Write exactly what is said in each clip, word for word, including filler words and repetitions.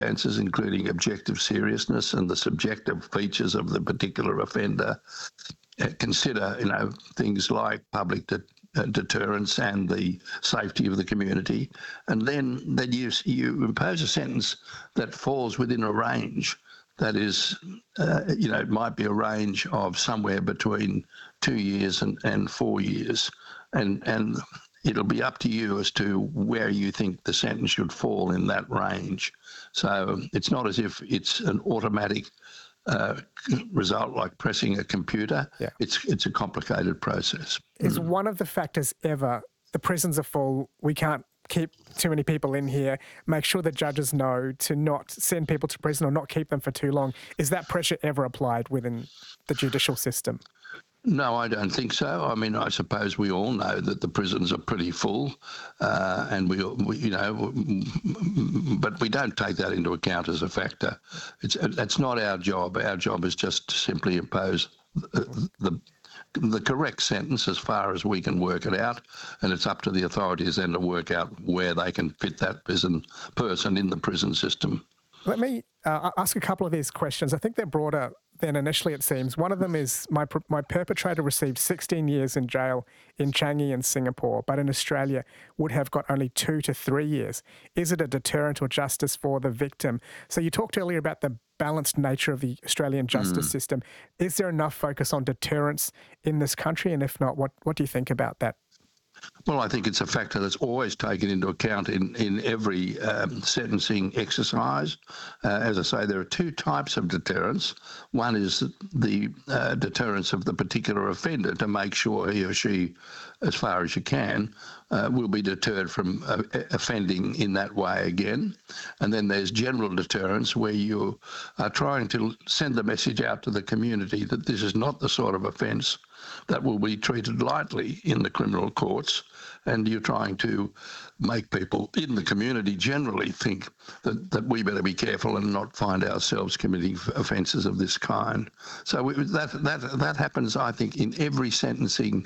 circumstances, including objective seriousness and the subjective features of the particular offender. Uh, consider, you know, things like public de- uh, deterrence and the safety of the community, and then that you you impose a sentence that falls within a range that is, uh, you know, it might be a range of somewhere between two years and, and four years, and and it'll be up to you as to where you think the sentence should fall in that range. So it's not as if it's an automatic Uh, result like pressing a computer. Yeah. It's it's a complicated process. Is mm. one of the factors ever, the prisons are full, we can't keep too many people in here, make sure the judges know to not send people to prison or not keep them for too long. Is that pressure ever applied within the judicial system? No, I don't think so. I mean, I suppose we all know that the prisons are pretty full, uh, and we, we, you know, but we don't take that into account as a factor. It's that's not our job. Our job is just to simply impose the, the the correct sentence as far as we can work it out, and it's up to the authorities then to work out where they can fit that prison person in the prison system. Let me uh, ask a couple of these questions. I think they're broader than initially it seems. One of them is my my perpetrator received sixteen years in jail in Changi in Singapore, but in Australia would have got only two to three years. Is it a deterrent or justice for the victim? So you talked earlier about the balanced nature of the Australian justice mm. system. Is there enough focus on deterrence in this country? And if not, what, what do you think about that? Well, I think it's a factor that's always taken into account in, in every um, sentencing exercise. Uh, as I say, there are two types of deterrence. One is the uh, deterrence of the particular offender to make sure he or she, as far as you can, uh, will be deterred from uh, offending in that way again. And then there's general deterrence, where you are trying to send the message out to the community that this is not the sort of offence that will be treated lightly in the criminal courts, and you're trying to make people in the community generally think that, that we better be careful and not find ourselves committing offences of this kind. So we, that that that happens, I think, in every sentencing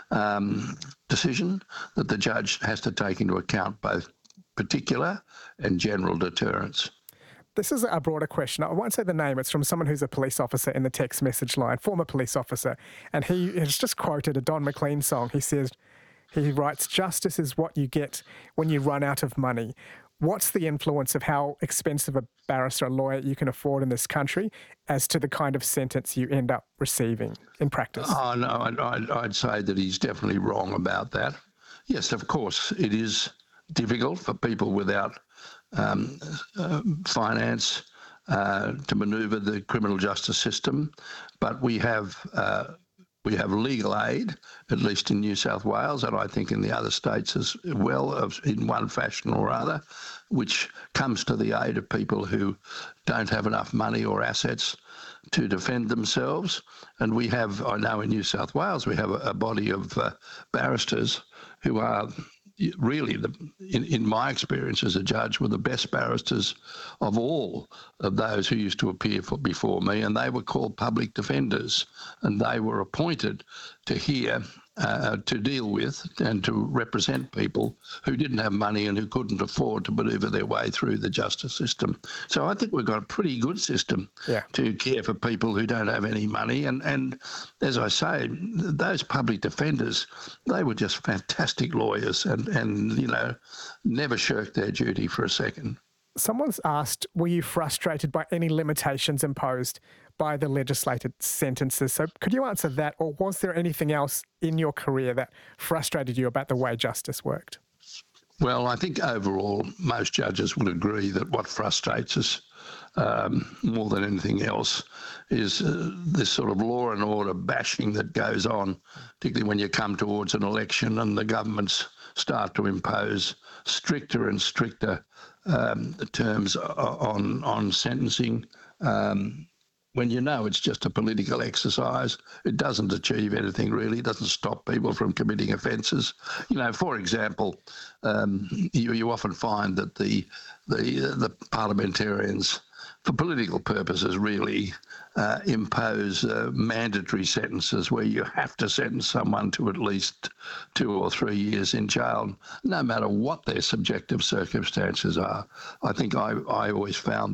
um, decision, that the judge has to take into account both particular and general deterrence. This is a broader question. I won't say the name. It's from someone who's a police officer in the text message line, former police officer. And he has just quoted a Don McLean song. He says, he writes, "Justice is what you get when you run out of money." What's the influence of how expensive a barrister, a lawyer you can afford in this country as to the kind of sentence you end up receiving in practice? Oh, no, I'd, I'd say that he's definitely wrong about that. Yes, of course, it is difficult for people without Um, uh, finance uh, to manoeuvre the criminal justice system, but we have uh, we have legal aid, at least in New South Wales, and I think in the other states as well, of, in one fashion or other, which comes to the aid of people who don't have enough money or assets to defend themselves. And we have, I know in New South Wales, we have a, a body of uh, barristers who are really, the, in, in my experience as a judge, were the best barristers of all of those who used to appear for, before me, and they were called public defenders, and they were appointed to hear, uh, to deal with and to represent people who didn't have money and who couldn't afford to manoeuvre their way through the justice system. So I think we've got a pretty good system yeah. to care for people who don't have any money. And, and as I say, those public defenders, they were just fantastic lawyers and, and, you know, never shirked their duty for a second. Someone's asked, were you frustrated by any limitations imposed by the legislated sentences? So could you answer that, or was there anything else in your career that frustrated you about the way justice worked? Well, I think overall most judges would agree that what frustrates us um, more than anything else is uh, this sort of law and order bashing that goes on, particularly when you come towards an election and the governments start to impose stricter and stricter um, terms on, on sentencing. Um, when you know it's just a political exercise, it doesn't achieve anything really, it doesn't stop people from committing offences. You know, for example, um, you, you often find that the, the, the parliamentarians for political purposes, really uh, impose uh, mandatory sentences where you have to sentence someone to at least two or three years in jail, no matter what their subjective circumstances are. I think I, I always found